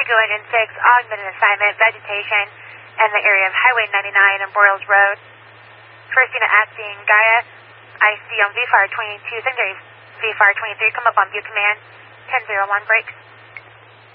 Goin in 6, augmented assignment, vegetation, and the area of Highway 99 and Boyles Road. First unit acting Gaia, I see on VFAR 22, secondary VFAR 23, come up on view command, 1001 break.